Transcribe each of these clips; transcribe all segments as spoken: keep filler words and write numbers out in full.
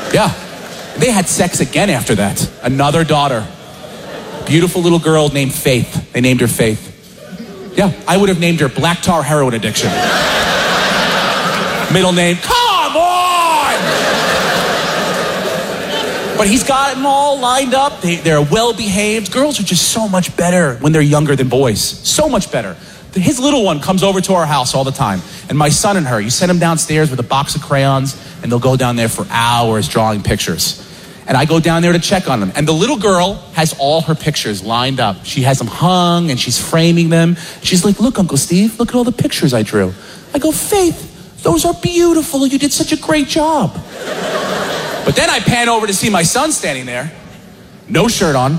Yeah. They had sex again after that. Another daughter. Beautiful little girl named Faith. They named her Faith. Yeah, I would have named her Black Tar Heroin Addiction. Middle name, come on! But he's got them all lined up. They, they're well-behaved. Girls are just so much better when they're younger than boys. So much better. His little one comes over to our house all the time. And my son and her, you send them downstairs with a box of crayons, and they'll go down there for hours drawing pictures. And I go down there to check on them. And the little girl has all her pictures lined up. She has them hung, and she's framing them. She's like, look, Uncle Steve, look at all the pictures I drew. I go, Faith, those are beautiful. You did such a great job. But then I pan over to see my son standing there. No shirt on.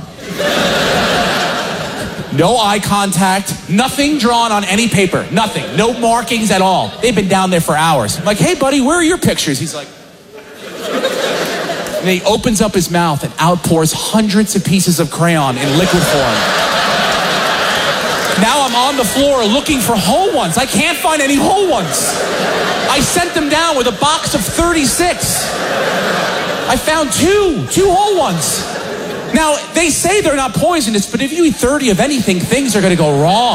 No eye contact. Nothing drawn on any paper. Nothing. No markings at all. They've been down there for hours. I'm like, hey, buddy, where are your pictures? He's like... And he opens up his mouth and outpours hundreds of pieces of crayon in liquid form. Now I'm on the floor looking for whole ones. I can't find any whole ones. I sent them down with a box of thirty-six. I found two, two whole ones. Now, they say they're not poisonous, but if you eat thirty of anything, things are going to go wrong.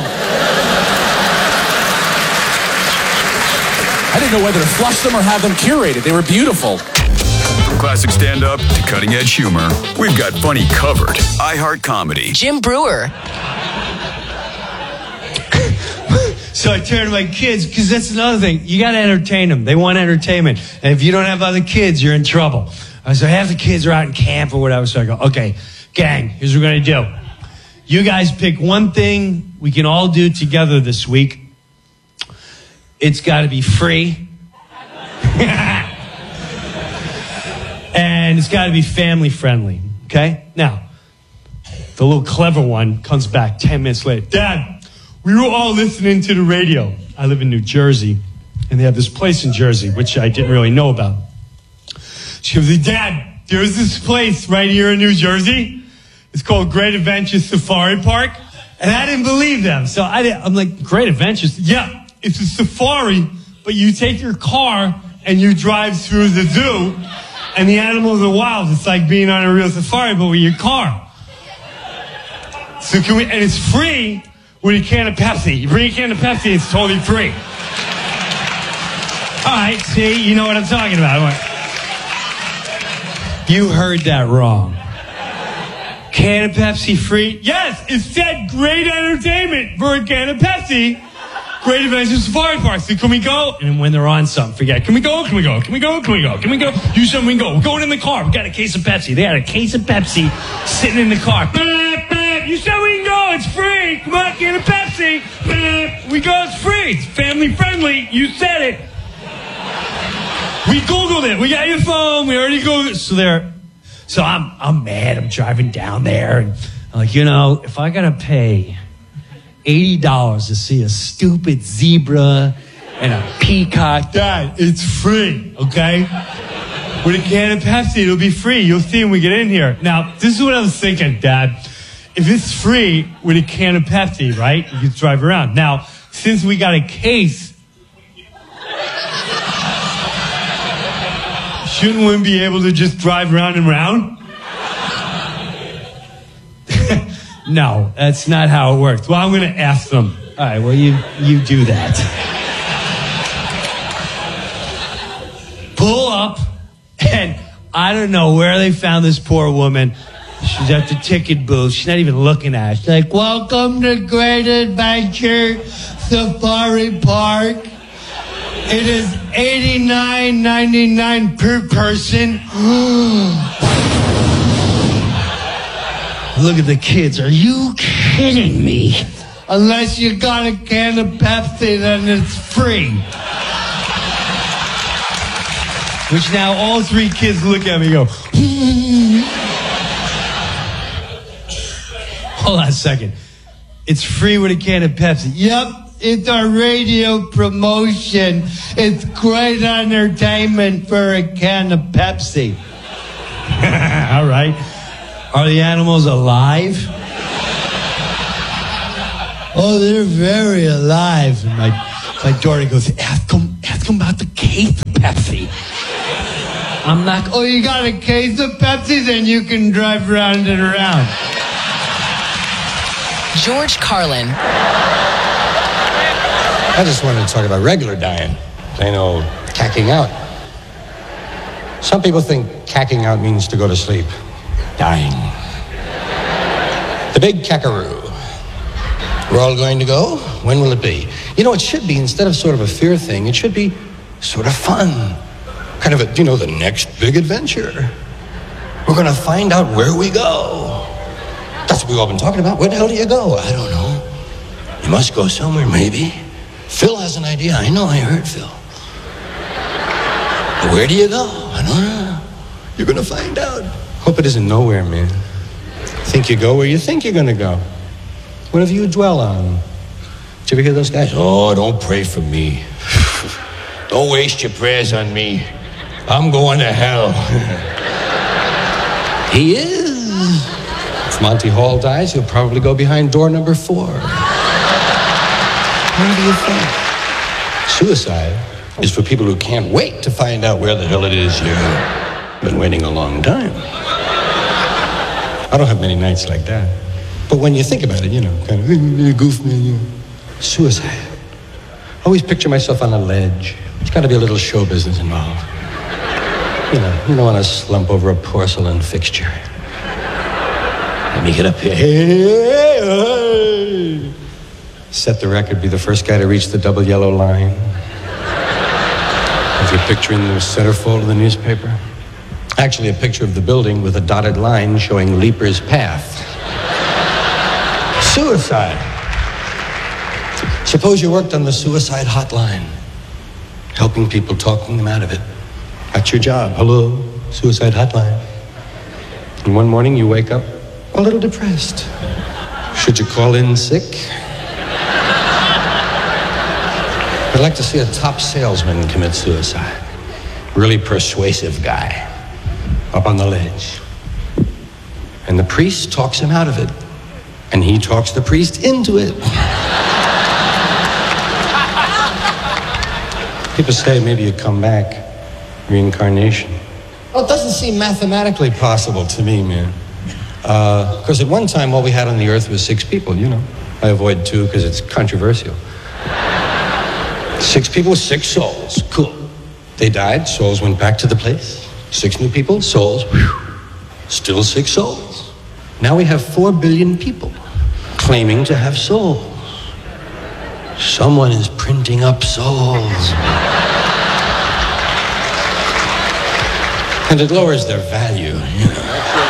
I didn't know whether to flush them or have them curated. They were beautiful. From classic stand-up to cutting-edge humor, we've got funny covered. iHeart Comedy. Jim Brewer. So I turn to my kids, because that's another thing. You got to entertain them. They want entertainment. And if you don't have other kids, you're in trouble. Uh, so half the kids are out in camp or whatever. So I go, okay, gang, here's what we're going to do. You guys pick one thing we can all do together this week. It's got to be free. And it's got to be family friendly. Okay? Now, the little clever one comes back ten minutes later. Dad, we were all listening to the radio. I live in New Jersey, and they have this place in Jersey, which I didn't really know about. She goes, Dad, there's this place right here in New Jersey. It's called Great Adventures Safari Park. And I didn't believe them. So I didn't, I'm like, Great Adventures? Yeah, it's a safari, but you take your car and you drive through the zoo, and the animals are wild. It's like being on a real safari, but with your car. So can we, and it's free with a can of Pepsi. You bring a can of Pepsi, it's totally free. All right, see, you know what I'm talking about. You heard that wrong. Can of Pepsi free? Yes, it said great entertainment for a can of Pepsi. Great Adventures Safari Park. So can we go? And when they're on something, forget. Can we go? Can we go? Can we go? Can we go? Can we go? Do something, we can go. We're going in the car. We got a case of Pepsi. They had a case of Pepsi sitting in the car. You said we can go. It's free. Come on, can of Pepsi. We go. It's free. It's family friendly. You said it. We Googled it. We got your phone. We already Googled it. So there. So I'm I'm mad. I'm driving down there, and I'm like, you know, if I gotta pay eighty dollars to see a stupid zebra and a peacock, Dad, it's free, okay? With a can of Pepsi, it'll be free. You'll see when we get in here. Now, this is what I was thinking, Dad. If it's free with a can of Pepsi, right, you can drive around. Now, since we got a case, shouldn't we be able to just drive round and round? No, that's not how it works. Well, I'm going to ask them. All right, well, you, you do that. Pull up, and I don't know where they found this poor woman. She's at the ticket booth. She's not even looking at it. She's like, welcome to Great Adventure Safari Park. It is eighty-nine ninety-nine per person. Look at the kids. Are you kidding me? Unless you got a can of Pepsi, then it's free. Which now all three kids look at me and go, hold on a second. It's free with a can of Pepsi. Yep, it's our radio promotion. It's great entertainment for a can of Pepsi. All right. Are the animals alive? Oh, they're very alive. And my, my daughter goes, ask them, ask them about the case of Pepsi. I'm not... Oh, you got a case of Pepsi? Then you can drive round and around. George Carlin. I just wanted to talk about regular dying. Plain old cacking out. Some people think cacking out means to go to sleep. Dying. The big cackaroo. We're all going to go? When will it be? You know, it should be, instead of sort of a fear thing, it should be sort of fun. Kind of a, you know, the next big adventure. We're going to find out where we go. That's what we've all been talking about. Where the hell do you go? I don't know. You must go somewhere, maybe. Phil has an idea. I know, I heard Phil. But where do you go? I don't know. You're going to find out. Hope it isn't nowhere, man. Think you go where you think you're going to go. Whatever you dwell on. Did you ever hear those guys? Oh, don't pray for me. Don't waste your prayers on me. I'm going to hell. He is. If Monty Hall dies, he'll probably go behind door number four. What do you think? Suicide is for people who can't wait to find out where the hell it is you've been waiting a long time. I don't have many nights like that. But when you think about it, you know, kind of goof me, you know. Suicide. I always picture myself on a ledge. There's got to be a little show business involved. You know, you don't want to slump over a porcelain fixture. Let me get up here. Hey, hey. Set the record, be the first guy to reach the double yellow line. If you're picturing the centerfold of the newspaper. Actually, a picture of the building with a dotted line showing Leaper's Path. Suicide. Suppose you worked on the suicide hotline, helping people, talking them out of it. That's your job. Hello, suicide hotline. And one morning you wake up a little depressed. Should you call in sick? I'd like to see a top salesman commit suicide. Really persuasive guy. Up on the ledge. And the priest talks him out of it. And he talks the priest into it. People say maybe you come back. Reincarnation. Well, it doesn't seem mathematically possible to me, man. Because uh, at one time, all we had on the earth was six people, you know. I avoid two because it's controversial. Six people, six souls. Cool. They died, souls went back to the place. Six new people, souls. Whew. Still six souls. Now we have four billion people claiming to have souls. Someone is printing up souls. And it lowers their value, you know.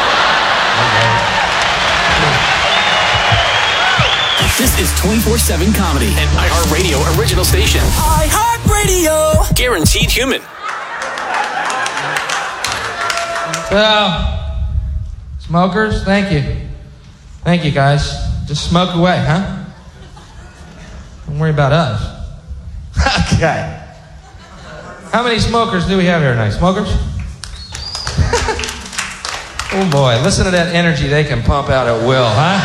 This is twenty-four seven Comedy, an iHeartRadio original station. iHeartRadio! Guaranteed human. Well, smokers, thank you. Thank you, guys. Just smoke away, huh? Don't worry about us. Okay. How many smokers do we have here tonight? Smokers? Oh boy, listen to that energy they can pump out at will, huh?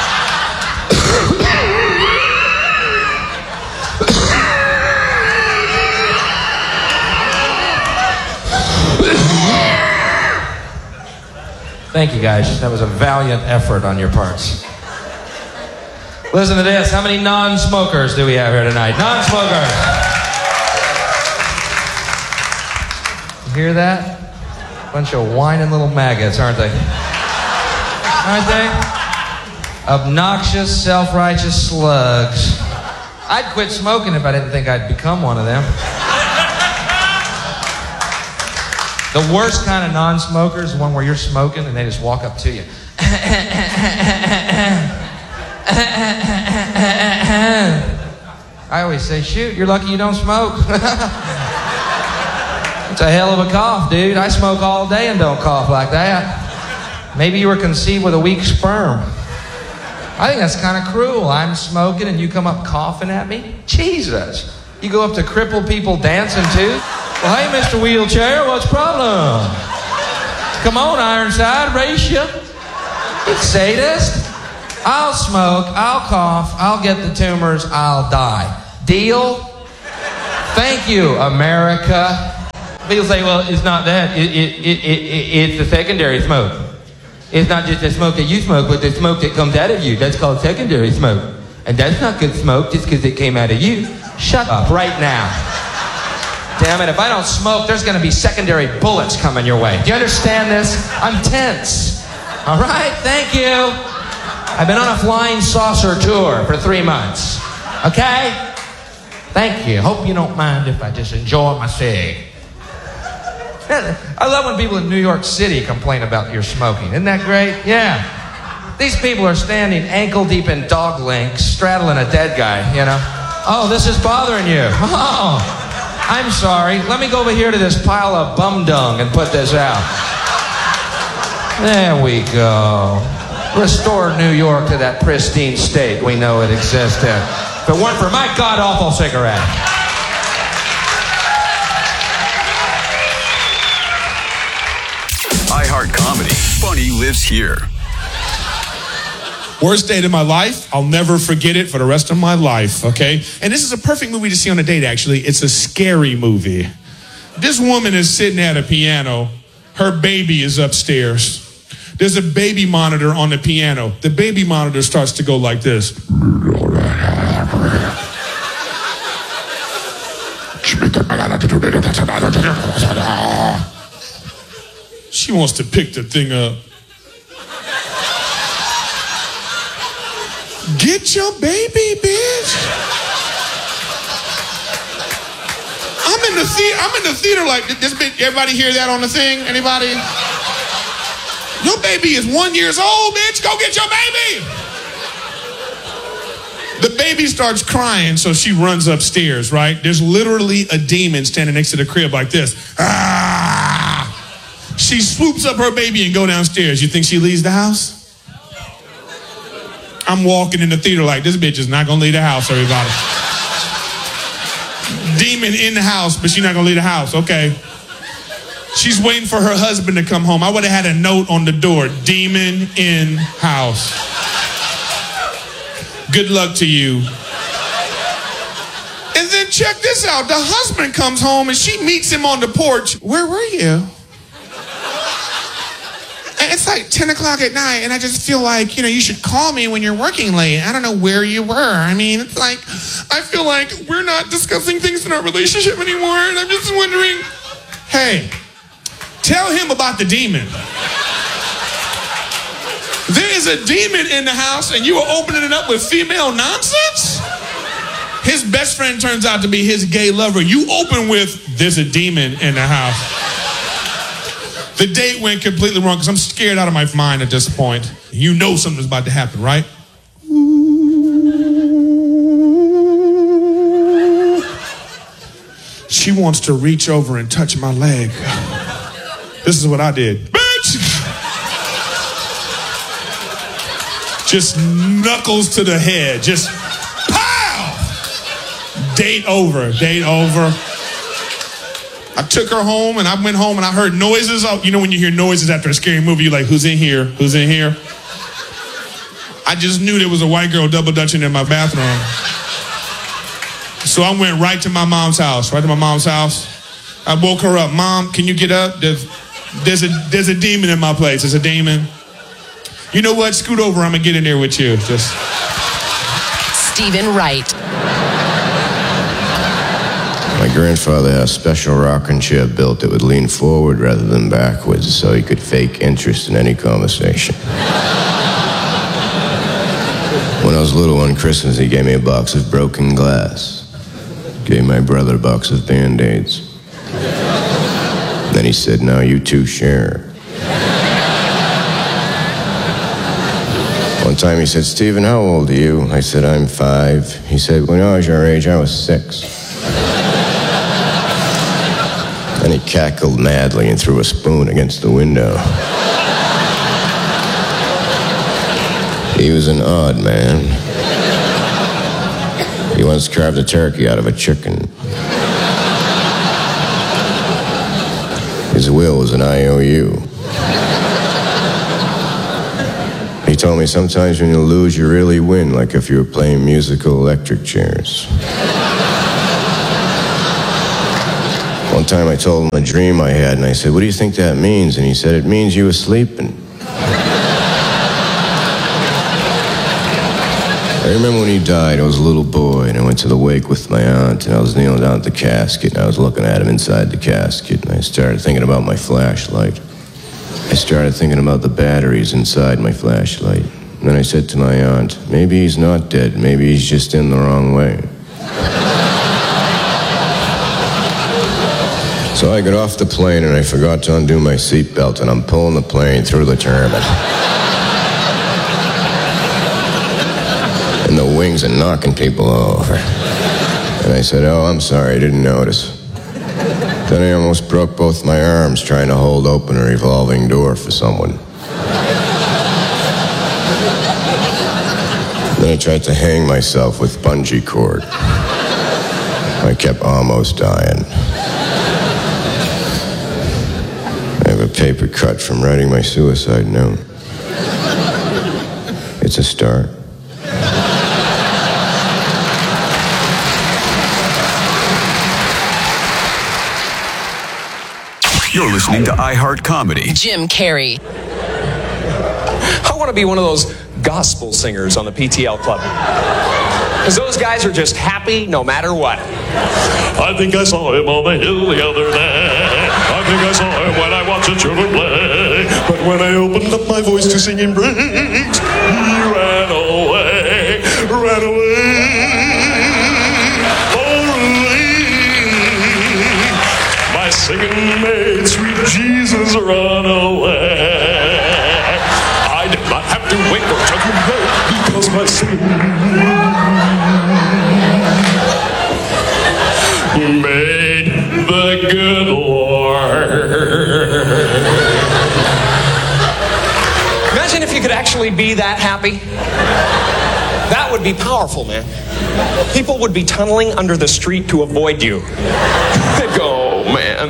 Thank you, guys. That was a valiant effort on your parts. Listen to this. How many non-smokers do we have here tonight? Non-smokers. You hear that? Bunch of whining little maggots, aren't they? Aren't they? Obnoxious, self-righteous slugs. I'd quit smoking if I didn't think I'd become one of them. The worst kind of non-smokers is the one where you're smoking and they just walk up to you. I always say, shoot, you're lucky you don't smoke. It's a hell of a cough, dude. I smoke all day and don't cough like that. Maybe you were conceived with a weak sperm. I think that's kind of cruel. I'm smoking and you come up coughing at me? Jesus. You go up to crippled people dancing too? Well, hey, Mister Wheelchair, what's the problem? Come on, Ironside, race you. You sadist. I'll smoke, I'll cough, I'll get the tumors, I'll die. Deal? Thank you, America. People say, well, it's not that. It, it, it, it, it's the secondary smoke. It's not just the smoke that you smoke, but the smoke that comes out of you. That's called secondary smoke. And that's not good smoke just because it came out of you. Shut up right now. Damn it, if I don't smoke, there's going to be secondary bullets coming your way. Do you understand this? I'm tense. All right, thank you. I've been on a flying saucer tour for three months. Okay? Thank you. Hope you don't mind if I just enjoy my cig. I love when people in New York City complain about your smoking. Isn't that great? Yeah. These people are standing ankle deep in dog links, straddling a dead guy, you know. Oh, this is bothering you. Oh, I'm sorry. Let me go over here to this pile of bum dung and put this out. There we go. Restore New York to that pristine state we know it existed. If it weren't for my god-awful cigarette. iHeart Comedy. Funny lives here. Worst date of my life. I'll never forget it for the rest of my life, okay? And this is a perfect movie to see on a date, actually. It's a scary movie. This woman is sitting at a piano. Her baby is upstairs. There's a baby monitor on the piano. The baby monitor starts to go like this. She wants to pick the thing up. Get your baby, bitch. I'm in the theater. I'm in the theater like this. Bitch, everybody hear that on the thing? Anybody? Your baby is one years old, bitch. Go get your baby. The baby starts crying, so she runs upstairs, right? There's literally a demon standing next to the crib like this. Ah! She swoops up her baby and go downstairs. You think she leaves the house? I'm walking in the theater like, this bitch is not gonna leave the house, everybody. Demon in the house, but she's not gonna leave the house, okay. She's waiting for her husband to come home. I would have had a note on the door, demon in house. Good luck to you. And then check this out, the husband comes home and she meets him on the porch. Where were you? It's like ten o'clock at night, and I just feel like, you know, you should call me when you're working late. I don't know where you were. I mean, it's like, I feel like we're not discussing things in our relationship anymore, and I'm just wondering, hey, tell him about the demon. There is a demon in the house, and you are opening it up with female nonsense? His best friend turns out to be his gay lover. You open with, there's a demon in the house. The date went completely wrong because I'm scared out of my mind at this point. You know something's about to happen, right? She wants to reach over and touch my leg. This is what I did. Bitch! Just knuckles to the head. Just pow! Date over. Date over. I took her home, and I went home, and I heard noises. You know when you hear noises after a scary movie, you're like, who's in here? Who's in here? I just knew there was a white girl double dutching in my bathroom. So I went right to my mom's house, right to my mom's house. I woke her up. Mom, can you get up? There's, there's, a, there's a demon in my place. There's a demon. You know what? Scoot over. I'm going to get in there with you. Just. Stephen Wright. My grandfather had a special rocking chair built that would lean forward rather than backwards so he could fake interest in any conversation. When I was little on Christmas, he gave me a box of broken glass. Gave my brother a box of Band-Aids. Then he said, now you two share. One time he said, Stephen, how old are you? I said, I'm five. He said, when I was your age, I was six. Then he cackled madly and threw a spoon against the window. He was an odd man. He once carved a turkey out of a chicken. His will was an I O U. He told me sometimes when you lose, you really win, like if you were playing musical electric chairs. One time I told him a dream I had, and I said, what do you think that means? And he said, it means you were sleeping. I remember when he died, I was a little boy, and I went to the wake with my aunt, and I was kneeling down at the casket, and I was looking at him inside the casket, and I started thinking about my flashlight. I started thinking about the batteries inside my flashlight. And then I said to my aunt, maybe he's not dead, maybe he's just in the wrong way. So I got off the plane, and I forgot to undo my seatbelt, and I'm pulling the plane through the turbine. And the wings are knocking people over. And I said, oh, I'm sorry, I didn't notice. Then I almost broke both my arms trying to hold open a revolving door for someone. Then I tried to hang myself with bungee cord. I kept almost dying. I have a paper cut from writing my suicide note. It's a start. You're listening to iHeart Comedy. Jim Carrey. I want to be one of those gospel singers on the P T L Club. Because those guys are just happy no matter what. I think I saw him on the hill the other day. I think I saw him when I watched the children play. But when I opened up my voice to sing in breaks, he ran away, ran away. My singing made sweet Jesus run away. I did not have to wait for judgment day because my singing made the good Lord. Imagine if you could actually be that happy. That would be powerful, man. People would be tunneling under the street to avoid you. They'd go, oh, man.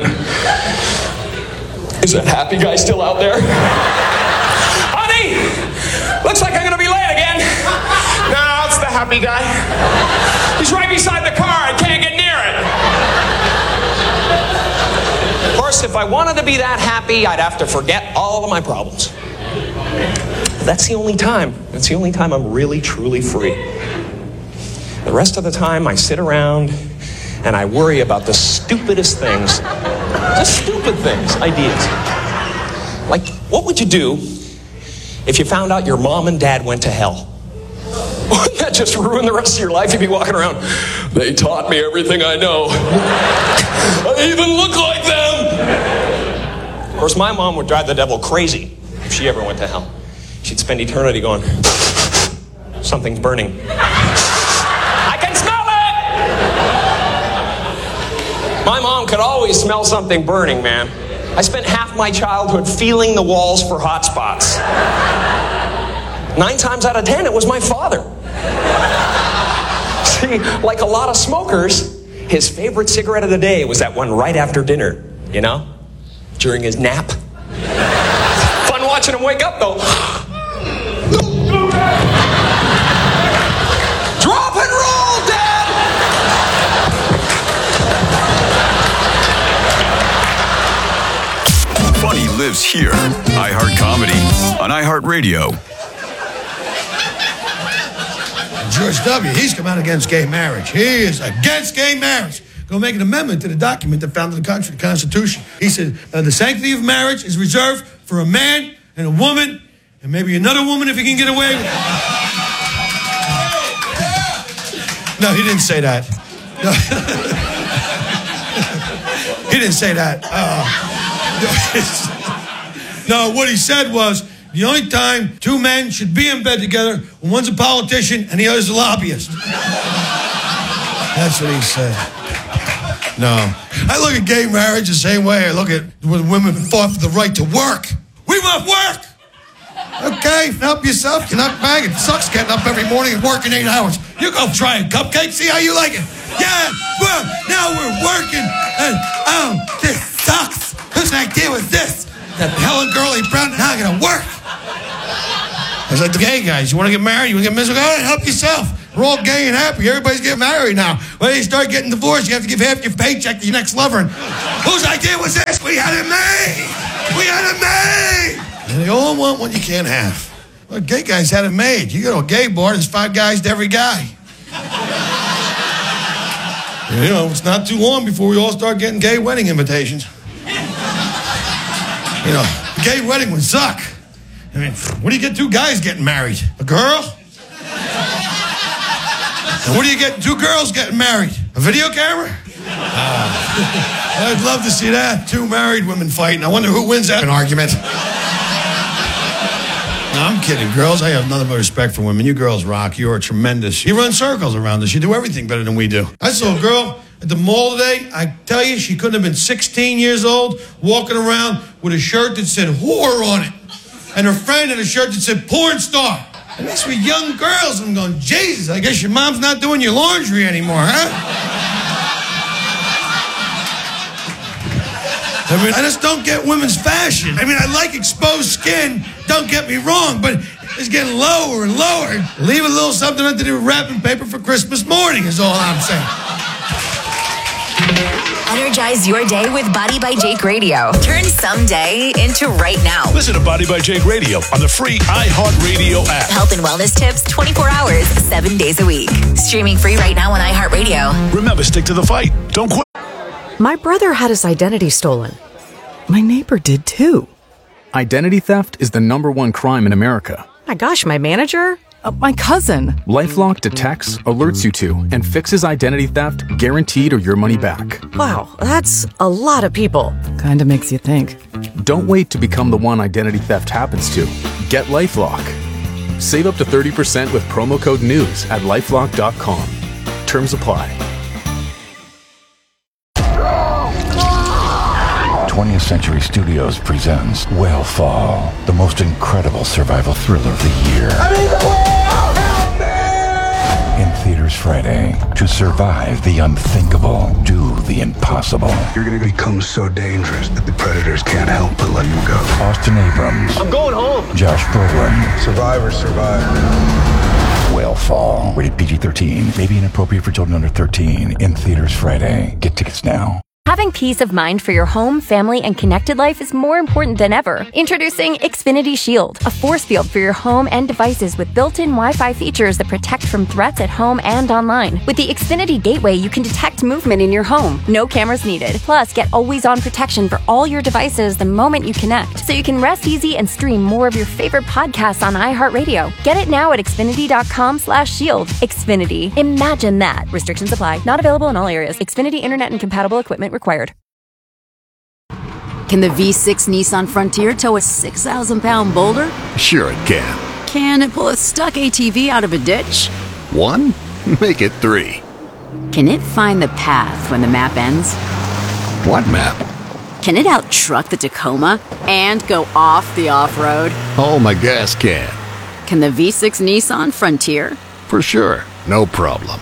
Is that happy guy still out there? Honey! Looks like I'm gonna be late again. No, it's the happy guy. He's right beside the car. I can't get near it. Of course, if I wanted to be that happy, I'd have to forget all of my problems. That's the only time. That's the only time I'm really, truly free. The rest of the time, I sit around and I worry about the stupidest things. Just stupid things, ideas. Like, what would you do if you found out your mom and dad went to hell? Wouldn't that just ruin the rest of your life? You'd be walking around, they taught me everything I know. I even look like them. Of course, my mom would drive the devil crazy if she ever went to hell. She'd spend eternity going, something's burning. I can smell it! My mom could always smell something burning, man. I spent half my childhood feeling the walls for hot spots. Nine times out of ten, it was my father. See, like a lot of smokers, his favorite cigarette of the day was that one right after dinner, you know? During his nap. Fun watching him wake up, though. Drop and roll, Dad! Funny lives here. iHeart Comedy on iHeartRadio. George W., he's come out against gay marriage. He is against gay marriage. Go make an amendment to the document that founded the country, the Constitution. He said uh, the sanctity of marriage is reserved for a man and a woman, and maybe another woman if he can get away with it. No, he didn't say that. No, he didn't say that. Uh, no, what he said was, the only time two men should be in bed together when one's a politician and the other's a lobbyist. That's what he said. No. I look at gay marriage the same way I look at when women fought for the right to work. We want work! Okay, help yourself. You're not banging. It sucks getting up every morning and working eight hours. You go try a cupcake, see how you like it. Yeah, well, now we're working, and oh, this sucks. Whose idea was this? That Helen Gurley Brown not gonna work. I was like, the gay guys, you want to get married? You want to get miserable? Go ahead, help yourself. We're all gay and happy. Everybody's getting married now. When you start getting divorced, you have to give half your paycheck to your next lover. And Whose idea was this? We had it made! We had it made! And they all want what you can't have. Well, gay guys had it made. You go to a gay bar, there's five guys to every guy. You know, it's not too long before we all start getting gay wedding invitations. You know, a gay wedding would suck. I mean, what do you get two guys getting married? A girl? And what do you get two girls getting married? A video camera? Uh, I'd love to see that. Two married women fighting. I wonder who wins that an argument. No, I'm kidding. Girls, I have nothing but respect for women. You girls rock. You are tremendous. You run circles around us. You do everything better than we do. I saw a girl at the mall today. I tell you, she couldn't have been sixteen years old, walking around with a shirt that said whore on it. And her friend had a shirt that said porn star. And these were young girls. I'm going, Jesus, I guess your mom's not doing your laundry anymore, huh? I mean, I just don't get women's fashion. I mean, I like exposed skin, don't get me wrong, but it's getting lower and lower. Leave a little something under the wrapping paper for Christmas morning is all I'm saying. Energize your day with Body by Jake Radio. Turn someday into right now. Listen to Body by Jake Radio on the free iHeartRadio app. Health and wellness tips twenty-four hours, seven days a week. Streaming free right now on iHeartRadio. Remember, stick to the fight. Don't quit. My brother had his identity stolen. My neighbor did too. Identity theft is the number one crime in America. My gosh, my manager? Uh, my cousin. LifeLock detects, alerts you to, and fixes identity theft guaranteed or your money back. Wow, that's a lot of people. Kinda makes you think. Don't wait to become the one identity theft happens to. Get LifeLock. Save up to thirty percent with promo code NEWS at lifelock dot com. Terms apply. twentieth Century Studios presents Whale-Fall, the most incredible survival thriller of the year. I'm in the whale! Help me! In theaters Friday. To survive the unthinkable, do the impossible. You're gonna become so dangerous that the predators can't help but let you go. Austin Abrams. I'm going home. Josh Brolin. Survivors survive. Whale-Fall. Rated P G thirteen. May be inappropriate for children under thirteen. In theaters Friday. Get tickets now. Having peace of mind for your home, family, and connected life is more important than ever. Introducing Xfinity Shield, a force field for your home and devices with built-in Wi-Fi features that protect from threats at home and online. With the Xfinity Gateway, you can detect movement in your home. No cameras needed. Plus, get always-on protection for all your devices the moment you connect, so you can rest easy and stream more of your favorite podcasts on iHeartRadio. Get it now at xfinity.com slash shield. Xfinity. Imagine that. Restrictions apply. Not available in all areas. Xfinity Internet and compatible equipment required. Can the V six Nissan Frontier tow a six thousand pound boulder? Sure it can. Can it pull a stuck A T V out of a ditch? One? Make it three. Can it find the path when the map ends? What map? Can it out-truck the Tacoma and go off the off-road? Oh, my gas can. Can the V six Nissan Frontier? For sure. No problem.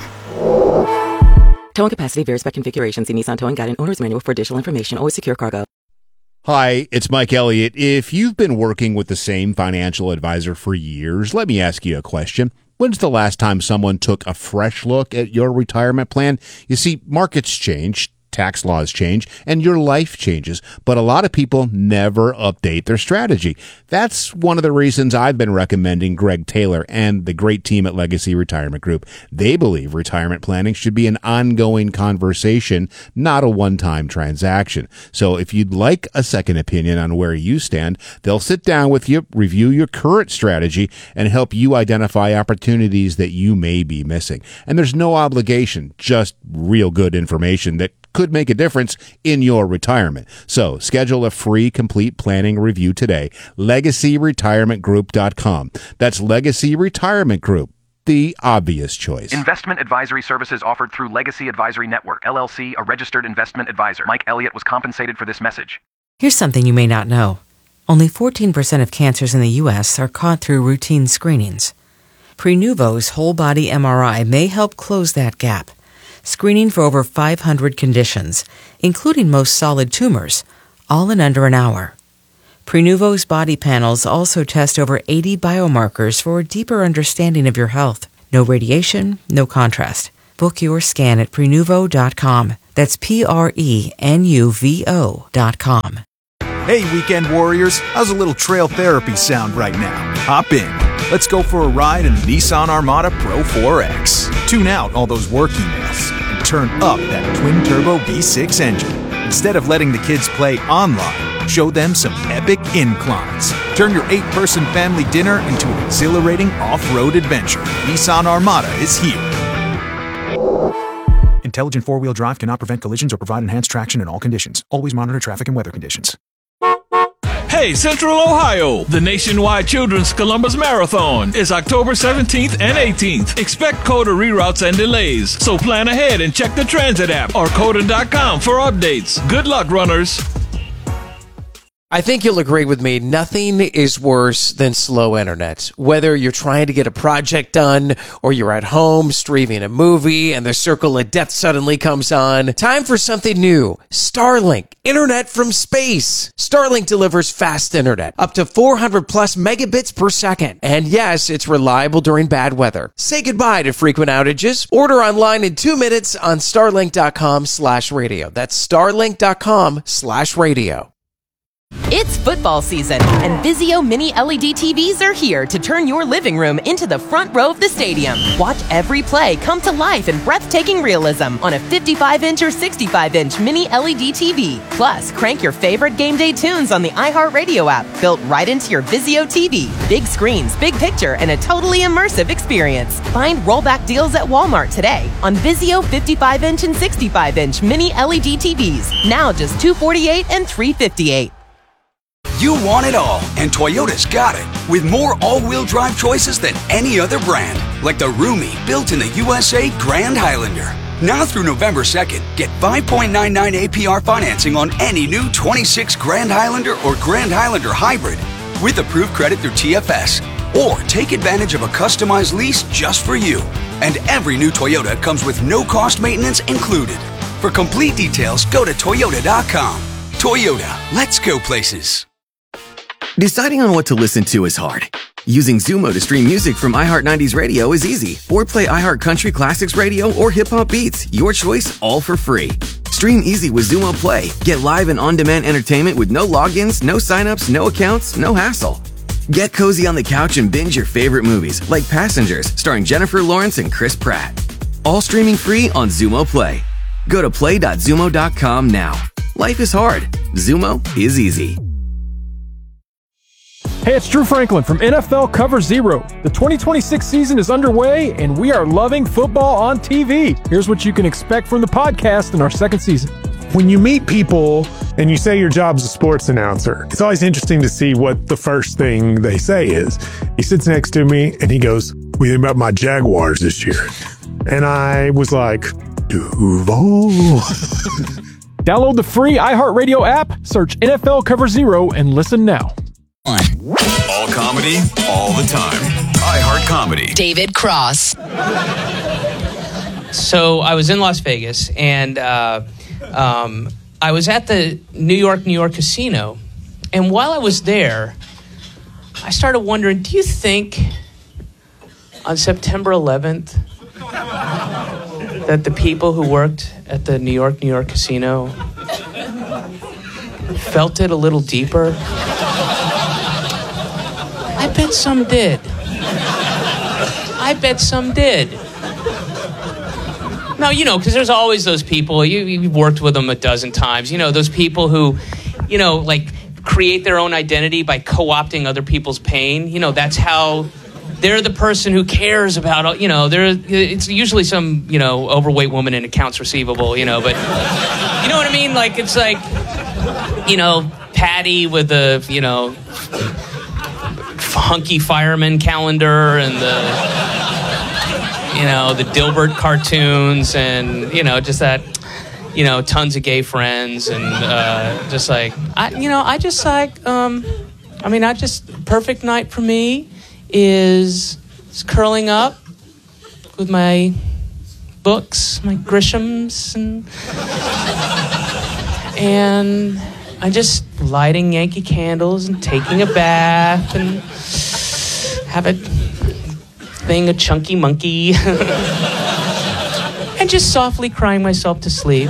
Towing capacity varies by configuration. See Nissan Towing Guide and Owner's Manual for additional information. Always secure cargo. Hi, it's Mike Elliott. If you've been working with the same financial advisor for years, let me ask you a question. When's the last time someone took a fresh look at your retirement plan? You see, markets change, tax laws change, and your life changes, but a lot of people never update their strategy. That's one of the reasons I've been recommending Greg Taylor and the great team at Legacy Retirement Group. They believe retirement planning should be an ongoing conversation, not a one-time transaction. So if you'd like a second opinion on where you stand, they'll sit down with you, review your current strategy, and help you identify opportunities that you may be missing. And there's no obligation, just real good information that could make a difference in your retirement. So schedule a free complete planning review today. legacy retirement group dot com. That's Legacy Retirement Group, the obvious choice. Investment advisory services offered through Legacy Advisory Network, L L C, a registered investment advisor. Mike Elliott was compensated for this message. Here's something you may not know. Only fourteen percent of cancers in the U S are caught through routine screenings. Prenuvo's whole body M R I may help close that gap, screening for over five hundred conditions, including most solid tumors, all in under an hour. Prenuvo's body panels also test over eighty biomarkers for a deeper understanding of your health. No radiation, no contrast. Book your scan at prenuvo dot com. That's P R E N U V O dot com. Hey, weekend warriors, how's a little trail therapy sound right now? Hop in. Let's go for a ride in the Nissan Armada Pro four X. Tune out all those work emails and turn up that twin-turbo V six engine. Instead of letting the kids play online, show them some epic inclines. Turn your eight-person family dinner into an exhilarating off-road adventure. Nissan Armada is here. Intelligent four-wheel drive cannot prevent collisions or provide enhanced traction in all conditions. Always monitor traffic and weather conditions. Hey, Central Ohio! The nationwide Children's Columbus Marathon is October seventeenth and eighteenth. Expect COTA reroutes and delays, so plan ahead and check the transit app or COTA dot com for updates. Good luck, runners! I think you'll agree with me, nothing is worse than slow internet. Whether you're trying to get a project done or you're at home streaming a movie and the circle of death suddenly comes on, time for something new. Starlink, internet from space. Starlink delivers fast internet, up to four hundred plus megabits per second. And yes, it's reliable during bad weather. Say goodbye to frequent outages. Order online in two minutes on starlink.com slash radio. That's starlink.com slash radio. It's football season, and Vizio Mini L E D T Vs are here to turn your living room into the front row of the stadium. Watch every play come to life in breathtaking realism on a fifty-five inch or sixty-five inch Mini L E D T V. Plus, crank your favorite game day tunes on the iHeartRadio app, built right into your Vizio T V. Big screens, big picture, and a totally immersive experience. Find rollback deals at Walmart today on Vizio fifty-five inch and sixty-five inch Mini L E D T Vs. Now just two hundred forty-eight dollars and three hundred fifty-eight dollars. You want it all, and Toyota's got it. With more all-wheel drive choices than any other brand. Like the roomy, built in the U S A Grand Highlander. Now through November second, get five point nine nine A P R financing on any new twenty-six Grand Highlander or Grand Highlander Hybrid with approved credit through T F S. Or take advantage of a customized lease just for you. And every new Toyota comes with no-cost maintenance included. For complete details, go to Toyota dot com. Toyota, let's go places. Deciding on what to listen to is hard. Using Zumo to stream music from iHeart nineties Radio is easy. Or play iHeart Country Classics Radio or Hip Hop Beats. Your choice, all for free. Stream easy with Zumo Play. Get live and on-demand entertainment with no logins, no signups, no accounts, no hassle. Get cozy on the couch and binge your favorite movies, like Passengers, starring Jennifer Lawrence and Chris Pratt. All streaming free on Zumo Play. Go to play dot zumo dot com now. Life is hard. Zumo is easy. Hey, it's Drew Franklin from N F L Cover Zero. The twenty twenty-six season is underway, and we are loving football on T V. Here's what you can expect from the podcast in our second season. When you meet people and you say your job's a sports announcer, it's always interesting to see what the first thing they say is. He sits next to me and he goes, "What do you think about my Jaguars this year?" And I was like, Duval. Download the free iHeartRadio app, search N F L Cover Zero, and listen now. All comedy, all the time. iHeart Comedy. David Cross. So I was in Las Vegas, and uh, um, I was at the New York, New York casino. And while I was there, I started wondering, do you think on September eleventh that the people who worked at the New York, New York casino felt it a little deeper? I bet some did. I bet some did. No, you know, because there's always those people, you, you've worked with them a dozen times, you know, those people who, you know, like create their own identity by co-opting other people's pain. You know, that's how they're the person who cares about, you know, they're, it's usually some, you know, overweight woman in accounts receivable, you know, but you know what I mean? Like, it's like, you know, Patty with the, you know, hunky fireman calendar and the, you know, the Dilbert cartoons and, you know, just that, you know, tons of gay friends and uh, just like, I, you know, I just like, um, I mean, I just, perfect night for me is, is curling up with my books, my Grishams, and, and I just lighting Yankee candles and taking a bath and have a thing, a chunky monkey. And just softly crying myself to sleep.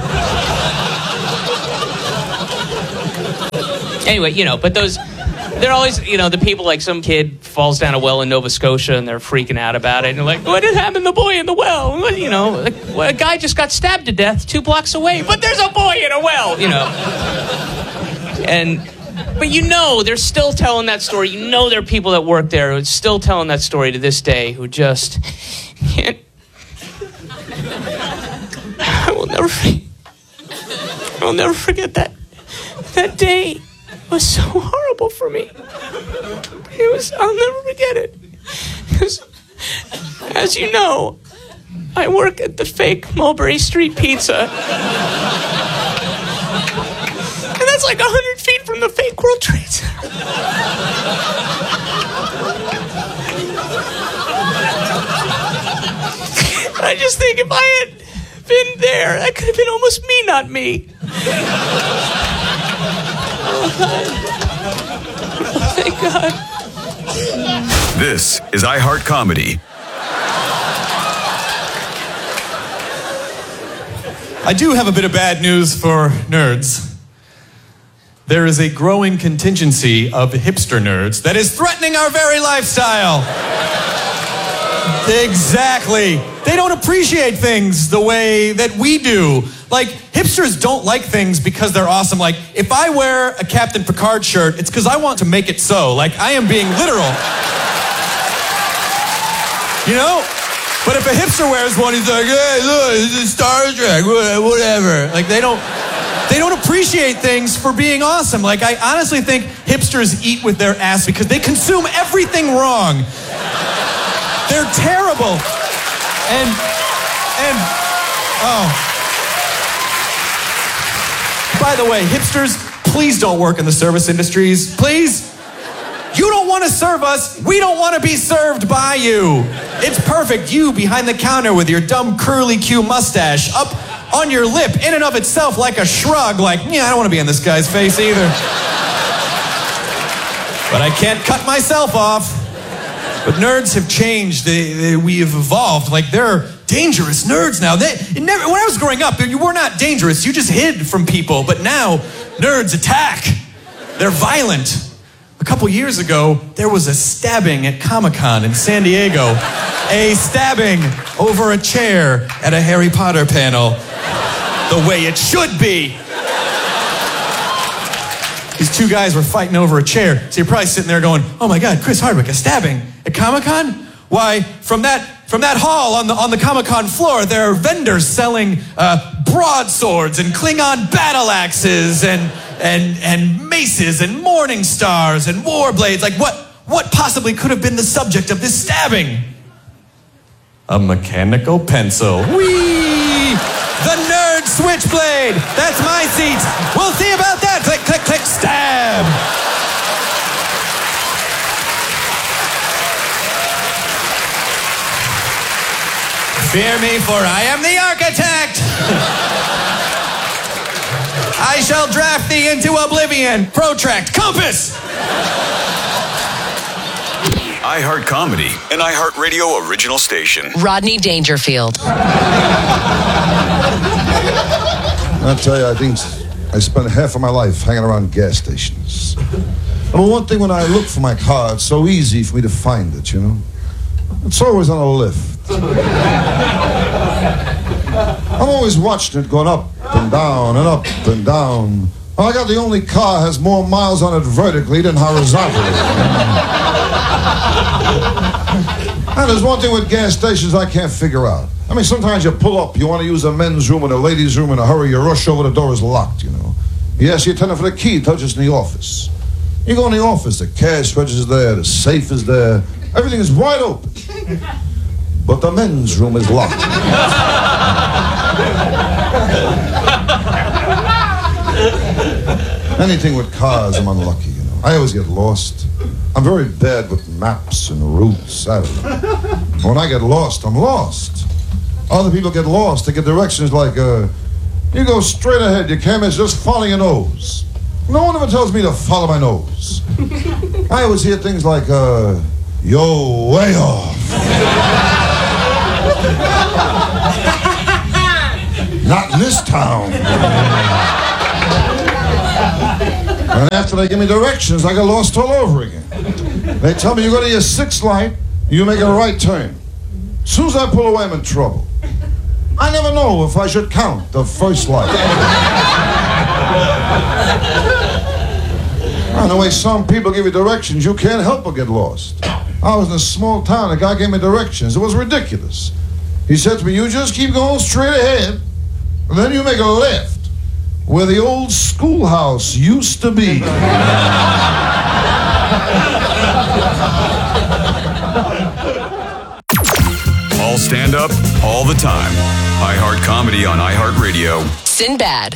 Anyway, you know, but those, they're always, you know, the people like some kid falls down a well in Nova Scotia and they're freaking out about it. And they're like, what did happen to the boy in the well? What, you know, like, well, a guy just got stabbed to death two blocks away, but there's a boy in a well, you know. And, but you know, they're still telling that story. You know there are people that work there who are still telling that story to this day who just can't. I will never, I will never forget that, that day. It was so horrible for me. It was, I'll never forget it. Because, as you know, I work at the fake Mulberry Street Pizza. And that's like a hundred feet from the fake World Trade Center. I just think if I had been there, that could have been almost me, not me. Oh, thank God. This is iHeart Comedy. I do have a bit of bad news for nerds. There is a growing contingency of hipster nerds that is threatening our very lifestyle. Exactly. They don't appreciate things the way that we do. Like, hipsters don't like things because they're awesome. Like, if I wear a Captain Picard shirt, it's because I want to make it so. Like, I am being literal. You know? But if a hipster wears one, he's like, hey, look, this is Star Trek, whatever. Like, they don't, they don't appreciate things for being awesome. Like, I honestly think hipsters eat with their ass because they consume everything wrong. They're terrible. And, and, oh. By the way, hipsters, please don't work in the service industries. Please. You don't want to serve us. We don't want to be served by you. It's perfect. You behind the counter with your dumb curly Q mustache up on your lip in and of itself like a shrug. Like, yeah, I don't want to be in this guy's face either. But I can't cut myself off. But nerds have changed. They, they, we have evolved. Like, they're dangerous nerds now. They, it never, when I was growing up, you were not dangerous. You just hid from people. But now, nerds attack. They're violent. A couple years ago, there was a stabbing at Comic-Con in San Diego. A stabbing over a chair at a Harry Potter panel. The way it should be. These two guys were fighting over a chair. So you're probably sitting there going, oh my God, Chris Hardwick, a stabbing at Comic-Con? Why, from that from that hall on the on the Comic-Con floor, there are vendors selling uh, broadswords and Klingon battle axes and and and maces and morning stars and war blades. Like, what what possibly could have been the subject of this stabbing? A mechanical pencil. Whee! The nerd switchblade. That's my seat. We'll see about that. Click, click, click, stab. Fear me, for I am the architect. I shall draft thee into oblivion. Protract, compass. iHeart Comedy, an iHeart Radio original station. Rodney Dangerfield. I'll tell you, I think I spent half of my life hanging around gas stations. I mean, one thing, when I look for my car, it's so easy for me to find it, you know? It's always on a lift. I'm always watching it going up and down and up and down. Well, I got the only car has more miles on it vertically than horizontally. And there's one thing with gas stations I can't figure out. I mean, sometimes you pull up, you want to use a men's room or a ladies' room in a hurry, you rush over, the door is locked, you know. You ask the attendant for the key, tells you it's in the office. You go in the office, the cash register is there, the safe is there, everything is wide open. But the men's room is locked. Anything with cars, I'm unlucky, you know. I always get lost. I'm very bad with maps and routes. I don't know. When I get lost, I'm lost. Other people get lost. They get directions like, uh, you go straight ahead. You can't miss. Just follow your nose. No one ever tells me to follow my nose. I always hear things like, uh, yo, way off. in this town. And after they give me directions, I get lost all over again. They tell me you go to your sixth light, you make a right turn. As soon as I pull away, I'm in trouble. I never know if I should count the first light. And the way some people give you directions, you can't help but get lost. I was in a small town, a guy gave me directions. It was ridiculous. He said to me, you just keep going straight ahead, and then you make a left where the old schoolhouse used to be. All stand up, all the time. iHeart Comedy on iHeartRadio. Sinbad.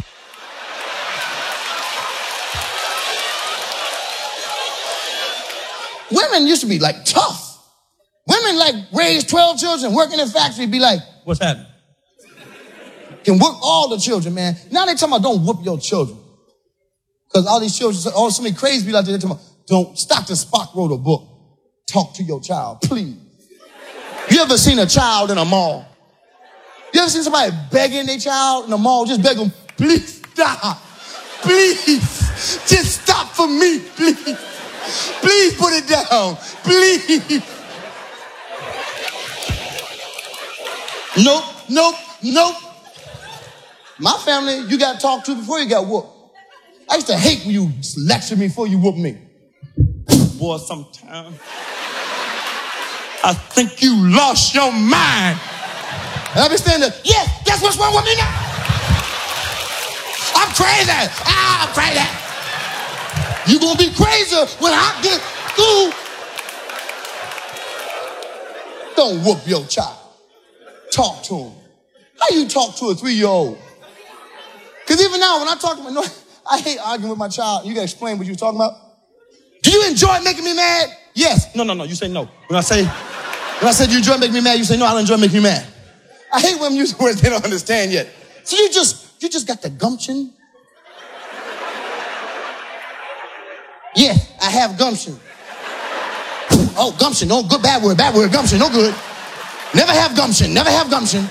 Women used to be like tough. Women like raise twelve children, work in a factory, be like, what's happening? Can whoop all the children, man. Now they talking about don't whoop your children. Because all these children, all so many crazy people out there, they're talking about, don't, Doctor Spock wrote a book. Talk to your child, please. You ever seen a child in a mall? You ever seen somebody begging their child in a mall? Just beg them, please stop. Please. Just stop for me, please. Please put it down. Please. Nope, nope, nope. My family, you got talked to before you got whooped. I used to hate when you lecture me before you whoop me. Boy, sometimes I think you lost your mind. And I be standing there, yes, guess what's wrong with me now? I'm crazy. Ah, I'm crazy. You gonna be crazy when I get through. Don't whoop your child. Talk to him. How you talk to a three-year-old? Because even now, when I talk to my, no, I hate arguing with my child. You gotta explain what you were talking about. Do you enjoy making me mad? Yes. No, no, no. You say no. When I say, when I said you enjoy making me mad, you say no. I don't enjoy making me mad. I hate when I'm using words they don't understand yet. So you just, you just got the gumption. Yes, I have gumption. Oh, gumption. No good, bad word, bad word. Gumption, no good. Never have gumption. Never have gumption.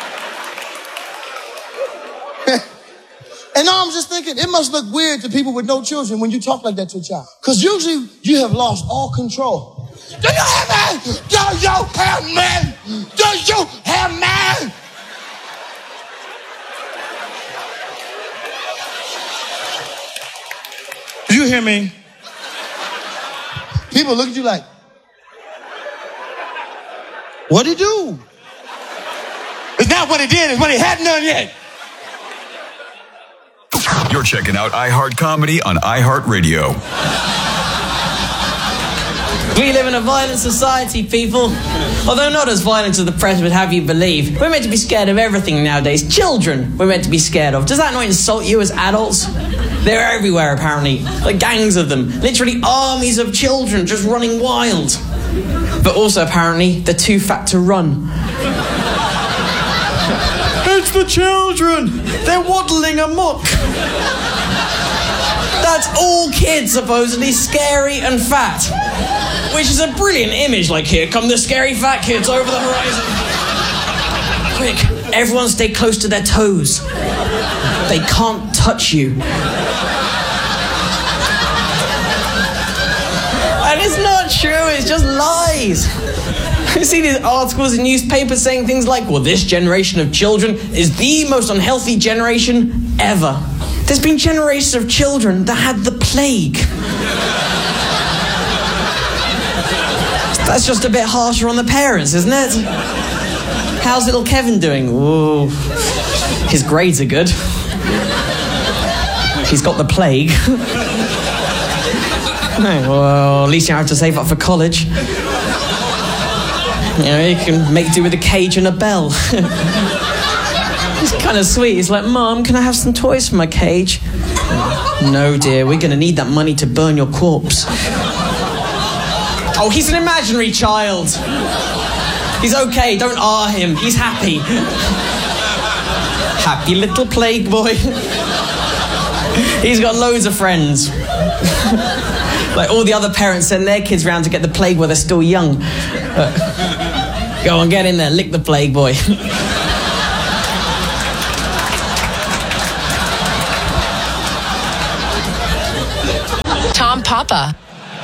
And now I'm just thinking, it must look weird to people with no children when you talk like that to a child. Because usually you have lost all control. Do you have me? Do you have me? Do you have me? Do you hear me? People look at you like, what'd he do? It's not what he did, it's what he hadn't done yet. You're checking out iHeart Comedy on iHeartRadio. We live in a violent society, people. Although not as violent as the press would have you believe. We're meant to be scared of everything nowadays. Children we're meant to be scared of. Does that not insult you as adults? They're everywhere, apparently. Like gangs of them. Literally armies of children just running wild. But also, apparently, they're too fat to run. It's the children! They're waddling amok. That's all kids, supposedly, scary and fat. Which is a brilliant image, like, here come the scary fat kids over the horizon. Quick, everyone stay close to their toes. They can't touch you. And it's not true, it's just lies. You see these articles in newspapers saying things like, well, this generation of children is the most unhealthy generation ever. There's been generations of children that had the plague. That's just a bit harsher on the parents, isn't it? How's little Kevin doing? Ooh, his grades are good. He's got the plague. Well, at least you don't have to save up for college. You know, you can make do with a cage and a bell. It's kind of sweet. It's like, Mom, can I have some toys for my cage? No, dear, we're going to need that money to burn your corpse. Oh, he's an imaginary child. He's okay, don't ah him. He's happy. Happy little plague boy. He's got loads of friends. Like all the other parents send their kids round to get the plague while they're still young. Uh, go on, get in there, lick the plague boy. Papa.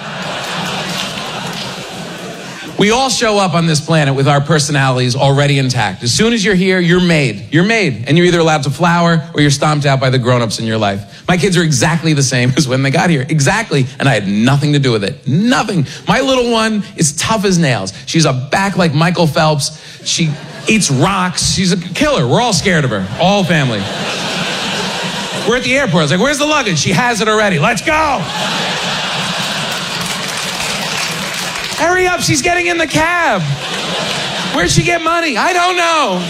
We all show up on this planet with our personalities already intact. As soon as you're here, you're made. You're made. And you're either allowed to flower or you're stomped out by the grown-ups in your life. My kids are exactly the same as when they got here. Exactly. And I had nothing to do with it. Nothing. My little one is tough as nails. She's a back like Michael Phelps. She eats rocks. She's a killer. We're all scared of her. All family. We're at the airport. I was like, where's the luggage? She has it already. Let's go. Hurry up, she's getting in the cab. Where'd she get money? I don't know.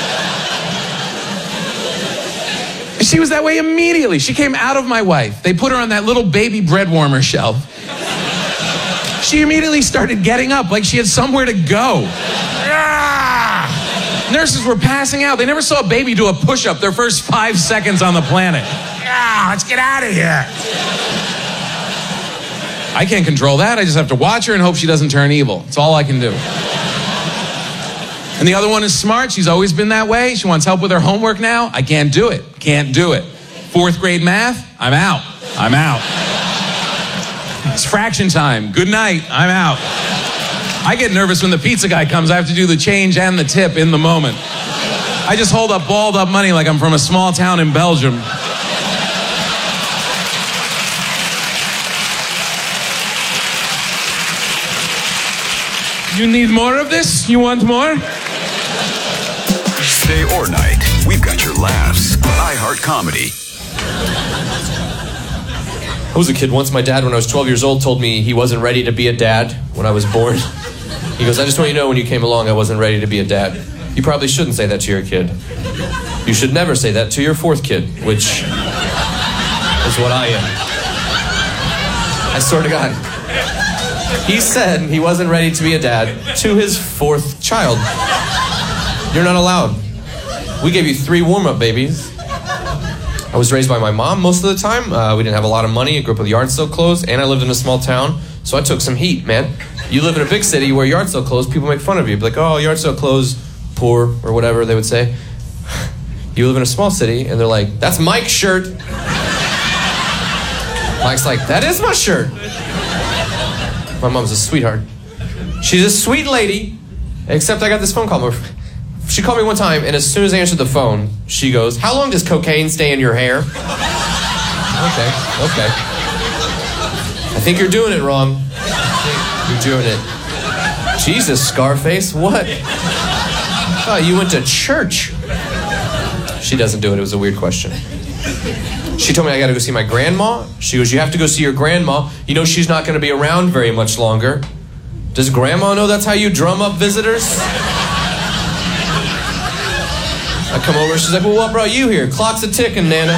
And she was that way immediately. She came out of my wife. They put her on that little baby bread warmer shelf. She immediately started getting up like she had somewhere to go. Ah! Nurses were passing out. They never saw a baby do a push-up their first five seconds on the planet. Ah, let's get out of here. I can't control that. I just have to watch her and hope she doesn't turn evil. That's all I can do. And the other one is smart. She's always been that way. She wants help with her homework now. I can't do it. Can't do it. Fourth grade math, I'm out. I'm out. It's fraction time. Good night. I'm out. I get nervous when the pizza guy comes. I have to do the change and the tip in the moment. I just hold up balled up money like I'm from a small town in Belgium. You need more of this? You want more? Day or night, we've got your laughs. iHeart Comedy. I was a kid once. My dad, when I was twelve years old, told me he wasn't ready to be a dad when I was born. He goes, I just want you to know when you came along, I wasn't ready to be a dad. You probably shouldn't say that to your kid. You should never say that to your fourth kid, which is what I am. I swear to God. He said he wasn't ready to be a dad to his fourth child. You're not allowed. We gave you three warm-up babies. I was raised by my mom most of the time. Uh, we didn't have a lot of money. I grew up with yard sale clothes, and I lived in a small town, so I took some heat, man. You live in a big city, you wear yard sale clothes, people make fun of you. Be like, oh, yard sale clothes, poor, or whatever they would say. You live in a small city, and they're like, that's Mike's shirt. Mike's like, that is my shirt. My mom's a sweetheart. She's a sweet lady, except I got this phone call. She called me one time, and as soon as I answered the phone, she goes, how long does cocaine stay in your hair? Okay, okay. I think you're doing it wrong. I think you're doing it. Jesus, Scarface, what? Oh, you went to church. She doesn't do it. It was a weird question. She told me I got to go see my grandma. She goes, you have to go see your grandma. You know she's not going to be around very much longer. Does grandma know that's how you drum up visitors? I come over, she's like, well, what brought you here? Clock's a ticking, Nana.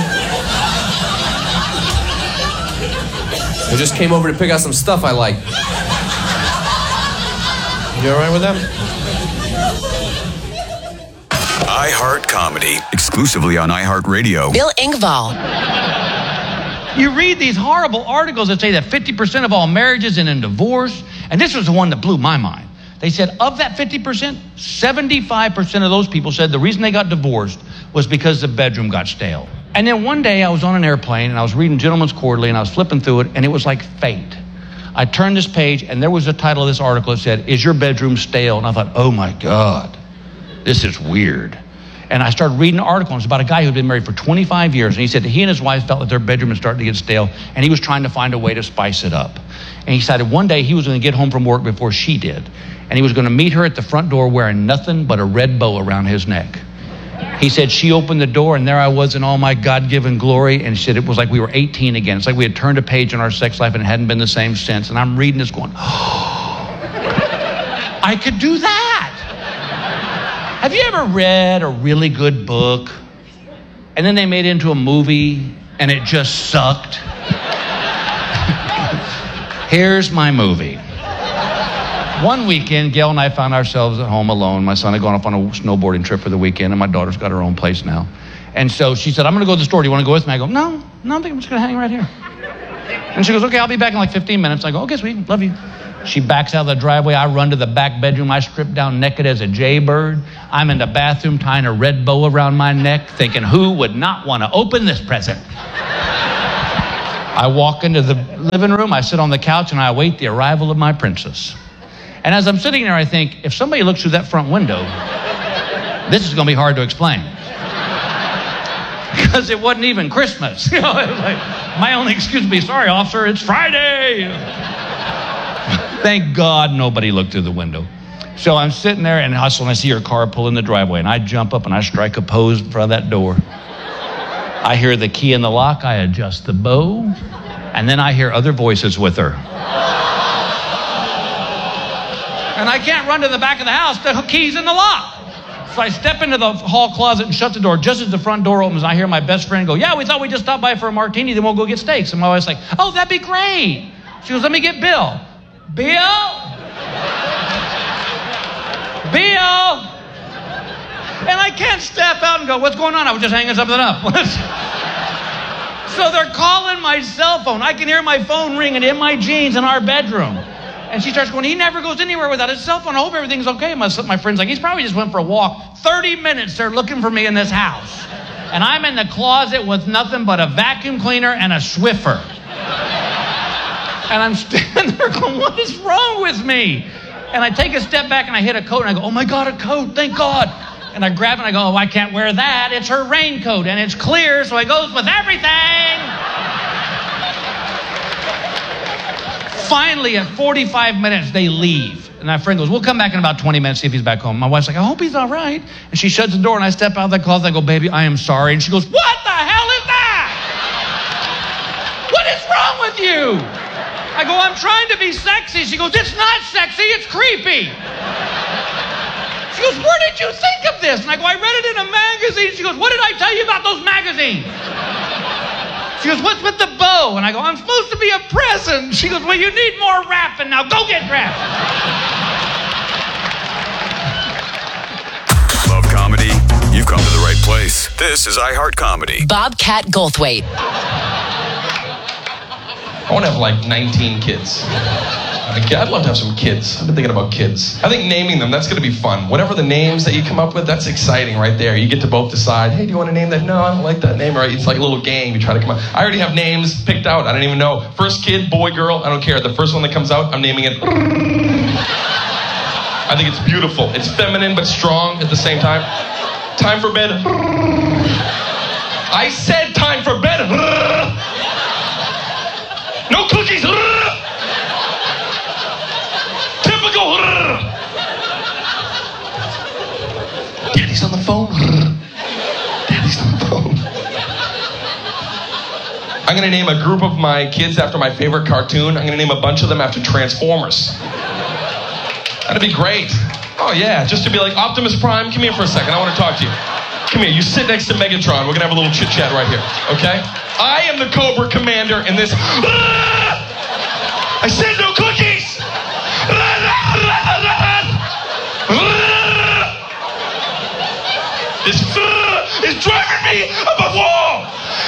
I just came over to pick out some stuff I like. You all right with that? iHeart Comedy, exclusively on iHeartRadio. Bill Engvall. You read these horrible articles that say that fifty percent of all marriages end in divorce, and this was the one that blew my mind. They said of that fifty percent, seventy-five percent of those people said the reason they got divorced was because the bedroom got stale. And then one day I was on an airplane and I was reading Gentleman's Quarterly and I was flipping through it and it was like fate. I turned this page and there was the title of this article that said, is your bedroom stale? And I thought, oh my God, this is weird. And I started reading an article, and it's about a guy who'd been married for twenty-five years, and he said that he and his wife felt that their bedroom was starting to get stale, and he was trying to find a way to spice it up. And he decided one day he was going to get home from work before she did, and he was going to meet her at the front door wearing nothing but a red bow around his neck. He said she opened the door, and there I was in all my God-given glory, and she said it was like we were eighteen again. It's like we had turned a page in our sex life, and it hadn't been the same since. And I'm reading this going, oh, I could do that. Have you ever read a really good book and then they made it into a movie and it just sucked? Here's my movie. One weekend, Gail and I found ourselves at home alone. My son had gone off on a snowboarding trip for the weekend and my daughter's got her own place now. And so she said, I'm going to go to the store. Do you want to go with me? I go, no, no, I think I'm just going to hang right here. And she goes, okay, I'll be back in like fifteen minutes. I go, okay, sweet, love you. She backs out of the driveway. I run to the back bedroom. I strip down naked as a jaybird. I'm in the bathroom tying a red bow around my neck, thinking, who would not want to open this present? I walk into the living room, I sit on the couch, and I await the arrival of my princess. And as I'm sitting there, I think, if somebody looks through that front window, this is going to be hard to explain. Because it wasn't even Christmas. You know, it was like, my only excuse would be, sorry, officer, it's Friday. Thank God nobody looked through the window. So I'm sitting there, and also when I see her car pull in the driveway, and I jump up and I strike a pose in front of that door. I hear the key in the lock, I adjust the bow, and then I hear other voices with her. And I can't run to the back of the house, the key's in the lock. So I step into the hall closet and shut the door. Just as the front door opens, I hear my best friend go, yeah, we thought we'd just stop by for a martini, then we'll go get steaks. And my wife's like, oh, that'd be great. She goes, let me get Bill. Bill? Bill? And I can't step out and go, what's going on? I was just hanging something up. So they're calling my cell phone. I can hear my phone ringing in my jeans in our bedroom. And she starts going, he never goes anywhere without his cell phone. I hope everything's okay. My, my friend's like, he's probably just went for a walk. thirty minutes they're looking for me in this house. And I'm in the closet with nothing but a vacuum cleaner and a Swiffer. And I'm standing there going, what is wrong with me? And I take a step back and I hit a coat and I go, oh my God, a coat, thank God. And I grab it and I go, oh, I can't wear that. It's her raincoat and it's clear, so it goes with everything. Finally, at forty-five minutes, they leave. And my friend goes, we'll come back in about twenty minutes, see if he's back home. My wife's like, I hope he's all right. And she shuts the door, and I step out of the closet. I go, baby, I am sorry. And she goes, what the hell is that? What is wrong with you? I go, I'm trying to be sexy. She goes, it's not sexy, it's creepy. She goes, where did you think of this? And I go, I read it in a magazine. She goes, what did I tell you about those magazines? She goes, what's with the bow? And I go, I'm supposed to be a present. She goes, well, you need more rapping now. Go get dressed. Love comedy? You've come to the right place. This is iHeart Comedy. Bobcat Goldthwait. I want to have like nineteen kids. I'd love to have some kids. I've been thinking about kids. I think naming them, that's going to be fun. Whatever the names that you come up with, that's exciting right there. You get to both decide, hey, do you want to name that? No, I don't like that name. Right? It's like a little game. You try to come up. I already have names picked out. I don't even know. First kid, boy, girl, I don't care. The first one that comes out, I'm naming it. I think it's beautiful. It's feminine but strong at the same time. Time for bed. I said time for bed. No cookies. Typical. Daddy's on the phone. Daddy's on the phone. I'm going to name a group of my kids after my favorite cartoon. I'm going to name a bunch of them after Transformers. That'd be great. Oh, yeah. Just to be like, Optimus Prime, come here for a second. I want to talk to you. Come here. You sit next to Megatron. We're going to have a little chit-chat right here. Okay? I am the Cobra Commander in this... I said no cookies! This is driving me up a wall!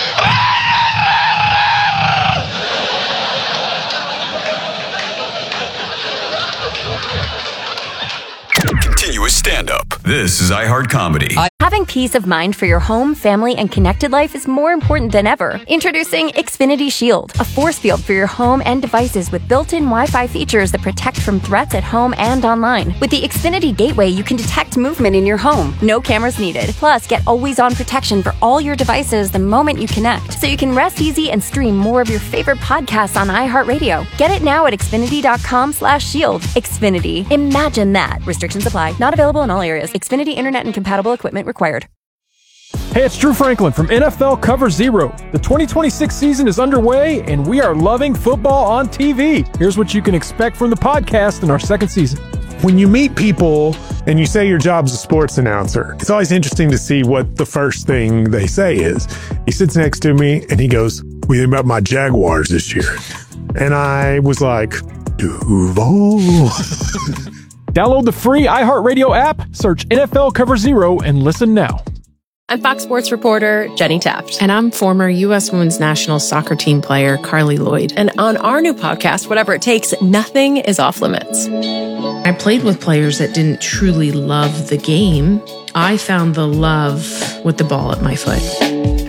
Continuous stand-up. This is iHeart Comedy. Having peace of mind for your home, family, and connected life is more important than ever. Introducing Xfinity Shield, a force field for your home and devices with built-in Wi-Fi features that protect from threats at home and online. With the Xfinity Gateway, you can detect movement in your home. No cameras needed. Plus, get always-on protection for all your devices the moment you connect, so you can rest easy and stream more of your favorite podcasts on iHeartRadio. Get it now at Xfinity.com slash shield. Xfinity. Imagine that. Restrictions apply. Not available in all areas. Xfinity Internet and compatible equipment required. Hey, it's Drew Franklin from N F L Cover Zero. The twenty twenty-six season is underway, and we are loving football on T V. Here's what you can expect from the podcast in our second season. When you meet people and you say your job's a sports announcer, it's always interesting to see what the first thing they say is. He sits next to me and he goes, what do you think about my Jaguars this year? And I was like, Duval. Download the free iHeartRadio app, search N F L Cover Zero, and listen now. I'm Fox Sports reporter Jenny Taft. And I'm former U S Women's National Soccer Team player Carly Lloyd. And on our new podcast, Whatever It Takes, nothing is off limits. I played with players that didn't truly love the game. I found the love with the ball at my foot.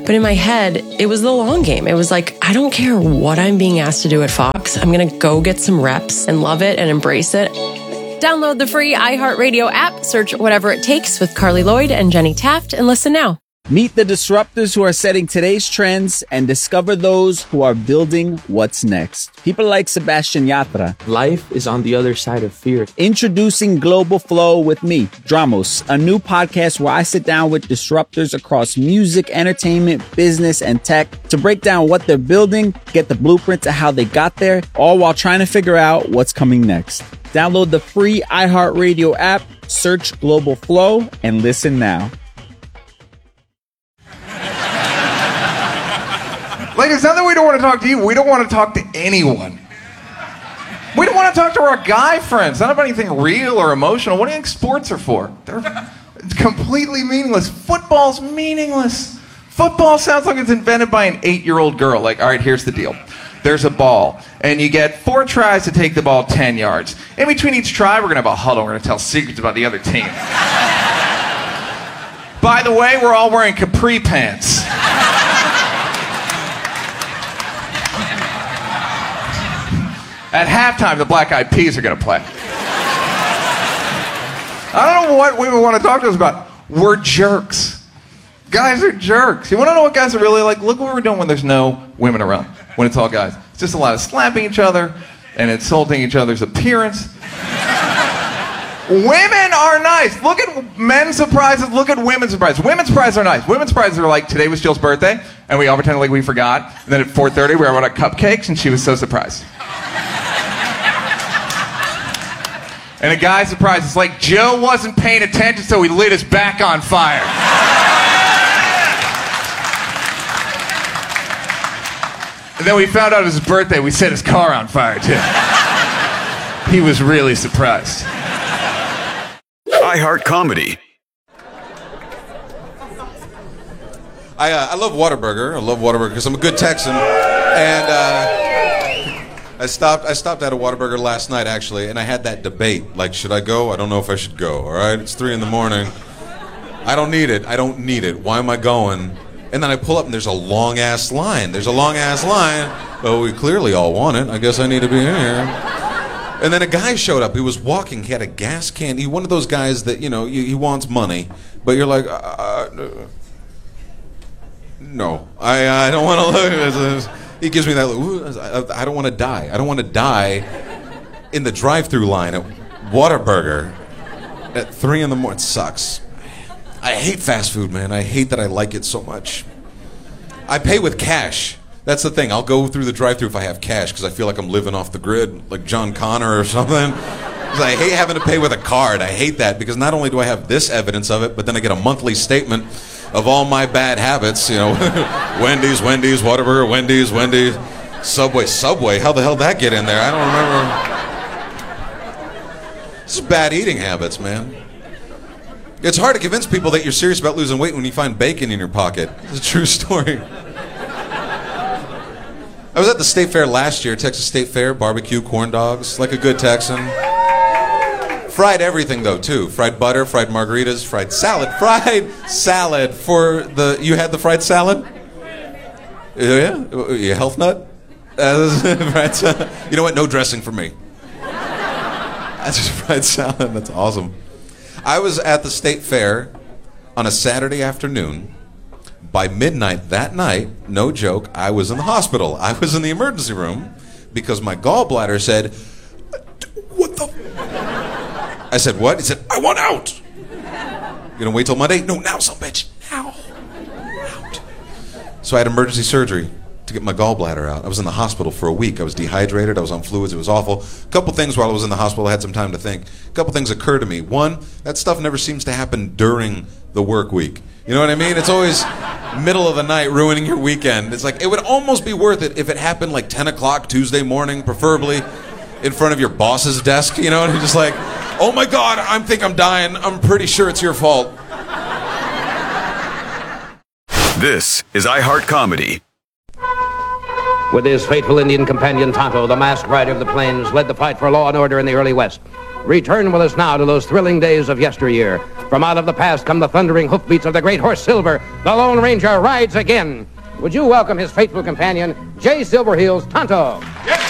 But in my head, it was the long game. It was like, I don't care what I'm being asked to do at Fox. I'm going to go get some reps and love it and embrace it. Download the free iHeartRadio app, search Whatever It Takes with Carly Lloyd and Jenny Taft, and listen now. Meet the disruptors who are setting today's trends and discover those who are building what's next. People like Sebastian Yatra. Life is on the other side of fear. Introducing Global Flow with me, Dramos, a new podcast where I sit down with disruptors across music, entertainment, business, and tech to break down what they're building, get the blueprint to how they got there, all while trying to figure out what's coming next. Download the free iHeartRadio app, search Global Flow, and listen now. Ladies, not that we don't want to talk to you, we don't want to talk to anyone. We don't want to talk to our guy friends, not about anything real or emotional. What do you think sports are for? They're completely meaningless. Football's meaningless. Football sounds like it's invented by an eight-year-old girl. Like, all right, here's the deal. There's a ball, and you get four tries to take the ball ten yards. In between each try, we're going to have a huddle. We're going to tell secrets about the other team. By the way, we're all wearing capri pants. At halftime, the Black Eyed Peas are going to play. I don't know what women want to talk to us about. We're jerks. Guys are jerks. You want to know what guys are really like? Look what we're doing when there's no women around, when it's all guys. It's just a lot of slapping each other and insulting each other's appearance. Women are nice. Look at men's surprises. Look at women's surprises. Women's surprises are nice. Women's surprises are like, today was Jill's birthday, and we all pretended like we forgot. And then at four thirty, we were out cupcakes, and she was so surprised. And a guy's surprise is like, Joe wasn't paying attention, so he lit his back on fire. And then we found out it was his birthday, we set his car on fire, too. He was really surprised. iHeart Comedy. I, uh, I love Whataburger. I love Whataburger because I'm a good Texan. And uh, I stopped I stopped at a Whataburger last night, actually, and I had that debate. Like, should I go? I don't know if I should go, all right? It's three in the morning. I don't need it. I don't need it. Why am I going? And then I pull up, and there's a long-ass line. There's a long-ass line. Oh, we clearly all want it. I guess I need to be in here. And then a guy showed up. He was walking. He had a gas can. He one of those guys that, you know, he, he wants money, but you're like, uh, uh, no, I, I don't want to look. He gives me that look. I, I don't want to die. I don't want to die in the drive-thru line at Whataburger at three in the morning. It sucks. I hate fast food, man. I hate that I like it so much. I pay with cash. That's the thing. I'll go through the drive-thru if I have cash because I feel like I'm living off the grid, like John Connor or something. Because I hate having to pay with a card. I hate that because not only do I have this evidence of it, but then I get a monthly statement of all my bad habits. You know, Wendy's, Wendy's, Whataburger, Wendy's, Wendy's, Subway, Subway. How the hell did that get in there? I don't remember. This is bad eating habits, man. It's hard to convince people that you're serious about losing weight when you find bacon in your pocket. It's a true story. I was at the State Fair last year, Texas State Fair, barbecue, corn dogs, like a good Texan. Fried everything, though, too. Fried butter, fried margaritas, fried salad. Fried salad for the... You had the fried salad? Yeah? You a health nut? Uh, you know what? No dressing for me. That's just fried salad. That's awesome. I was at the State Fair on a Saturday afternoon. By midnight that night, no joke, I was in the hospital. I was in the emergency room because my gallbladder said, what the... I said, what? He said, I want out. You gonna wait till Monday? No, now, son bitch. Now. Out. So I had emergency surgery to get my gallbladder out. I was in the hospital for a week. I was dehydrated. I was on fluids. It was awful. A couple things while I was in the hospital. I had some time to think. A couple things occurred to me. One, that stuff never seems to happen during the work week. You know what I mean? It's always middle of the night ruining your weekend. It's like, it would almost be worth it if it happened like ten o'clock Tuesday morning, preferably in front of your boss's desk, you know? And you're just like, oh my God, I think I'm dying. I'm pretty sure it's your fault. This is iHeart Comedy. With his faithful Indian companion Tonto, the masked rider of the plains led the fight for law and order in the early West. Return with us now to those thrilling days of yesteryear, From out of the past come the thundering hoofbeats of the great horse Silver. The Lone Ranger rides again. Would you welcome his faithful companion, Jay Silverheels Tonto? Yes,